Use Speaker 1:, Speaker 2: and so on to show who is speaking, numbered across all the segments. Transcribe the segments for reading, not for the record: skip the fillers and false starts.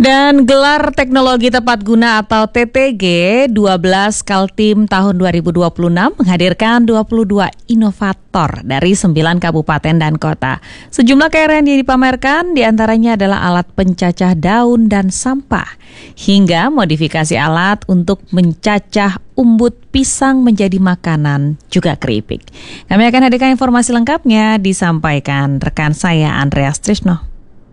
Speaker 1: Dan gelar teknologi tepat guna atau TTG 12 Kaltim tahun 2026 menghadirkan 22 inovator dari 9 kabupaten dan kota. Sejumlah kekayaan yang dipamerkan diantaranya adalah alat pencacah daun dan sampah, hingga modifikasi alat untuk mencacah umbut pisang menjadi makanan, juga keripik. Kami akan hadirkan informasi lengkapnya disampaikan rekan saya Andreas Trisno.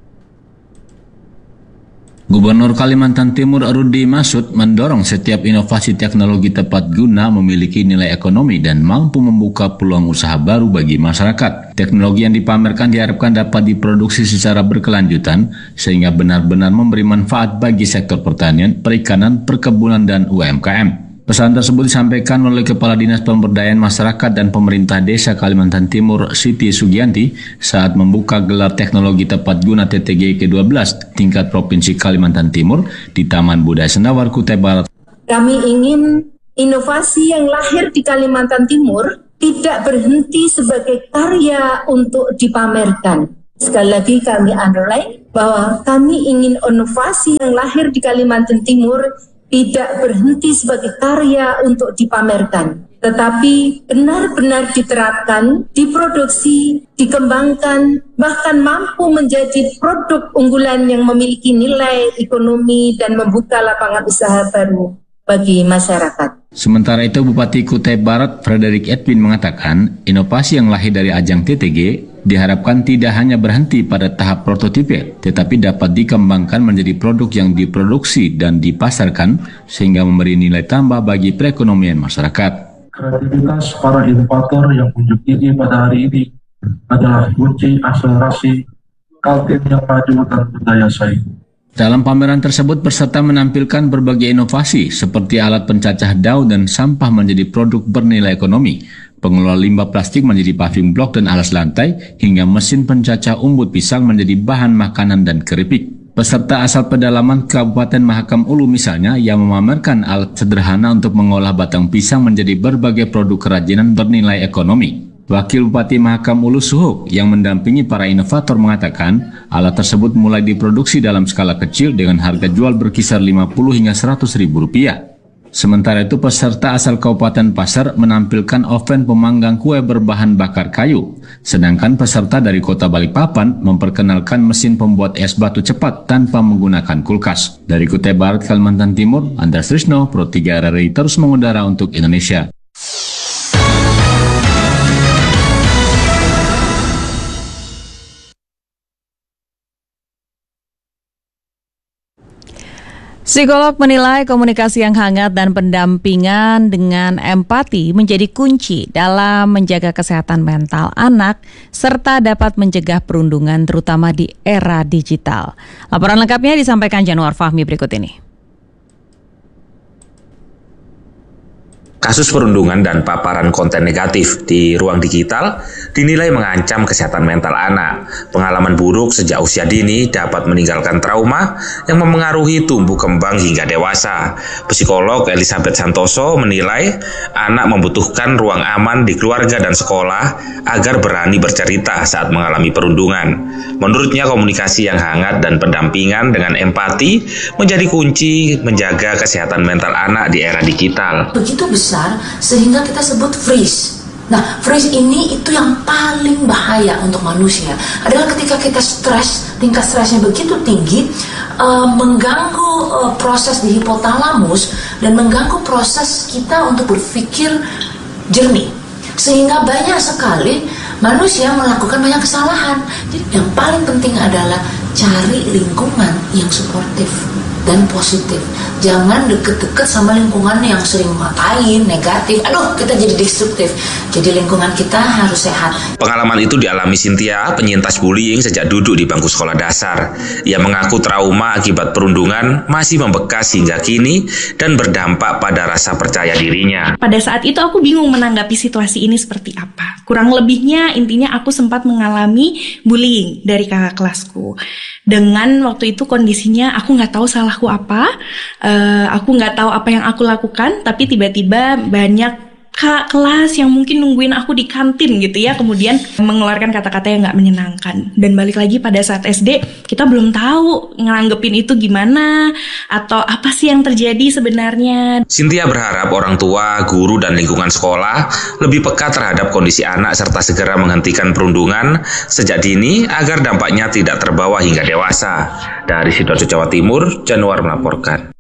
Speaker 2: Gubernur Kalimantan Timur Rudy Masud mendorong setiap inovasi teknologi tepat guna memiliki nilai ekonomi dan mampu membuka peluang usaha baru bagi masyarakat. Teknologi yang dipamerkan diharapkan dapat diproduksi secara berkelanjutan sehingga benar-benar memberi manfaat bagi sektor pertanian, perikanan, perkebunan, dan UMKM. Pesan tersebut disampaikan oleh Kepala Dinas Pemberdayaan Masyarakat dan Pemerintah Desa Kalimantan Timur Siti Sugianti saat membuka gelar teknologi tepat guna TTG ke-12 tingkat Provinsi Kalimantan Timur di Taman Budaya Sendawar, Kutai Barat.
Speaker 3: Kami ingin inovasi yang lahir di Kalimantan Timur tidak berhenti sebagai karya untuk dipamerkan. Sekali lagi kami underline bahwa kami ingin inovasi yang lahir di Kalimantan Timur tidak berhenti sebagai karya untuk dipamerkan, tetapi benar-benar diterapkan, diproduksi, dikembangkan, bahkan mampu menjadi produk unggulan yang memiliki nilai ekonomi dan membuka lapangan usaha baru bagi masyarakat.
Speaker 2: Sementara itu, Bupati Kutai Barat Frederick Edwin mengatakan, inovasi yang lahir dari ajang TTG diharapkan tidak hanya berhenti pada tahap prototipe, tetapi dapat dikembangkan menjadi produk yang diproduksi dan dipasarkan sehingga memberi nilai tambah bagi perekonomian masyarakat.
Speaker 4: Kreativitas para inovator yang unjuk gigi pada hari ini adalah kunci akselerasi Kaltim yang maju dan berdaya saing.
Speaker 2: Dalam pameran tersebut, peserta menampilkan berbagai inovasi seperti alat pencacah daun dan sampah menjadi produk bernilai ekonomi, pengelola limbah plastik menjadi paving block dan alas lantai, hingga mesin pencacah umbut pisang menjadi bahan makanan dan keripik. Peserta asal pedalaman Kabupaten Mahakam Ulu misalnya yang memamerkan alat sederhana untuk mengolah batang pisang menjadi berbagai produk kerajinan bernilai ekonomi. Wakil Bupati Mahakam Ulu Suhuk yang mendampingi para inovator mengatakan alat tersebut mulai diproduksi dalam skala kecil dengan harga jual berkisar 50 hingga 100 ribu rupiah. Sementara itu, peserta asal Kabupaten Pasar menampilkan oven pemanggang kue berbahan bakar kayu. Sedangkan peserta dari Kota Balikpapan memperkenalkan mesin pembuat es batu cepat tanpa menggunakan kulkas. Dari Kutai Barat, Kalimantan Timur, Andreas Trisno, Pro 3 RRI terus mengudara untuk Indonesia.
Speaker 1: Psikolog menilai komunikasi yang hangat dan pendampingan dengan empati menjadi kunci dalam menjaga kesehatan mental anak serta dapat mencegah perundungan terutama di era digital. Laporan lengkapnya disampaikan Januar Fahmi berikut ini.
Speaker 5: Kasus perundungan dan paparan konten negatif di ruang digital dinilai mengancam kesehatan mental anak. Pengalaman buruk sejak usia dini dapat meninggalkan trauma yang memengaruhi tumbuh kembang hingga dewasa. Psikolog Elizabeth Santoso menilai anak membutuhkan ruang aman di keluarga dan sekolah agar berani bercerita saat mengalami perundungan. Menurutnya, komunikasi yang hangat dan pendampingan dengan empati menjadi kunci menjaga kesehatan mental anak di era digital.
Speaker 6: Begitu besar sehingga kita sebut freeze. Nah, freeze ini itu yang paling bahaya untuk manusia adalah ketika kita stres, tingkat stresnya begitu tinggi, mengganggu proses di hipotalamus dan mengganggu proses kita untuk berpikir jernih, sehingga banyak sekali manusia melakukan banyak kesalahan. Jadi yang paling penting adalah cari lingkungan yang suportif dan positif. Jangan deket-deket sama lingkungan yang sering ngatain, negatif. Aduh, kita jadi destruktif. Jadi lingkungan kita harus sehat.
Speaker 5: Pengalaman itu dialami Cynthia, penyintas bullying sejak duduk di bangku sekolah dasar. Ia mengaku trauma akibat perundungan masih membekas hingga kini dan berdampak pada rasa percaya dirinya.
Speaker 7: Pada saat itu aku bingung menanggapi situasi ini seperti apa. Kurang lebihnya intinya aku sempat mengalami bullying dari kakak kelasku. Dengan waktu itu kondisinya aku nggak tahu salahku apa, aku nggak tahu apa yang aku lakukan, tapi tiba-tiba banyak kakak kelas yang mungkin nungguin aku di kantin gitu ya, kemudian mengeluarkan kata-kata yang gak menyenangkan. Dan balik lagi pada saat SD, kita belum tahu ngeranggepin itu gimana, atau apa sih yang terjadi sebenarnya.
Speaker 5: Cynthia berharap orang tua, guru, dan lingkungan sekolah lebih peka terhadap kondisi anak serta segera menghentikan perundungan sejak dini agar dampaknya tidak terbawa hingga dewasa. Dari Sidoarjo, Jawa Timur, Januar melaporkan.